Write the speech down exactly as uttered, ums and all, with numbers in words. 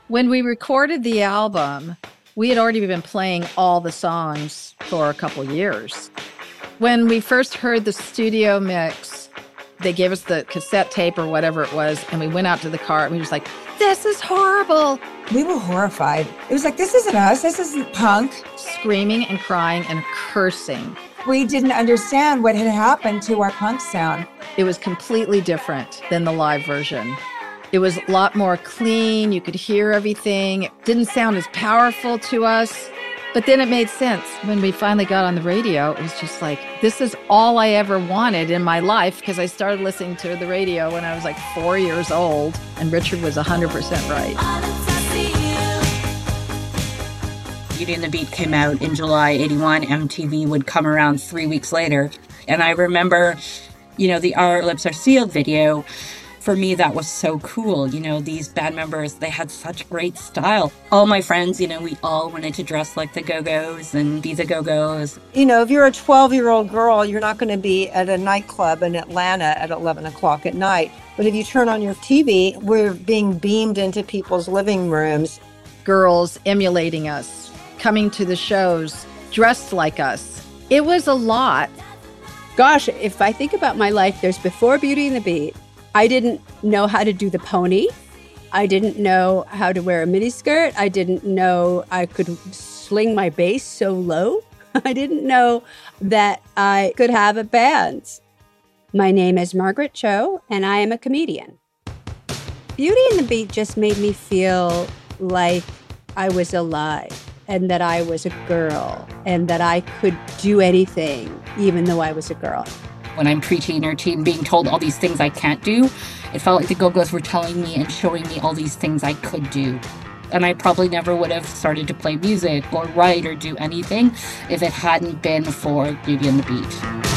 When we recorded the album, we had already been playing all the songs for a couple years. When we first heard the studio mix, they gave us the cassette tape or whatever it was, and we went out to the car and we were just like, this is horrible. We were horrified. It was like, this isn't us. This isn't punk. Screaming and crying and cursing. We didn't understand what had happened to our punk sound. It was completely different than the live version. It was a lot more clean. You could hear everything. It didn't sound as powerful to us. But then it made sense. When we finally got on the radio, it was just like, this is all I ever wanted in my life, because I started listening to the radio when I was like four years old, and Richard was one hundred percent right. Beauty and the Beat came out in July eighty-one. M T V would come around three weeks later. And I remember, you know, the Our Lips Are Sealed video. For me, that was so cool. You know, these band members, they had such great style. All my friends, you know, we all wanted to dress like the Go-Go's and be the Go-Go's. You know, if you're a twelve-year-old girl, you're not going to be at a nightclub in Atlanta at eleven o'clock at night. But if you turn on your T V, we're being beamed into people's living rooms. Girls emulating us, coming to the shows, dressed like us. It was a lot. Gosh, if I think about my life, there's before Beauty and the Beat. I didn't know how to do the pony. I didn't know how to wear a miniskirt. I didn't know I could sling my bass so low. I didn't know that I could have a band. My name is Margaret Cho, and I am a comedian. Beauty and the Beat just made me feel like I was alive, and that I was a girl, and that I could do anything, even though I was a girl. When I'm preteen or teen, being told all these things I can't do, it felt like the Go-Go's were telling me and showing me all these things I could do. And I probably never would have started to play music or write or do anything if it hadn't been for Beauty and the Beat.